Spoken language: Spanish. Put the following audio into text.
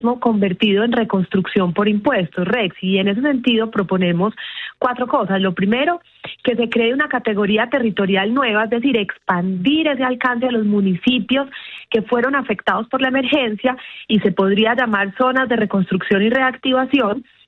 convertido en reconstrucción por impuestos, Rex, y en ese sentido proponemos 4 cosas. Lo primero, que se cree una categoría territorial nueva, es decir, expandir ese alcance a los municipios que fueron afectados por la emergencia y se podría llamar zonas de reconstrucción y reactivación.